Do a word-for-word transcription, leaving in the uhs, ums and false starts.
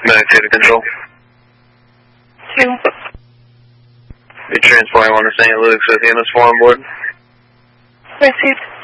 Medicated control. Q. You're transporting one to Saint Luke's with E M S four on board. Received.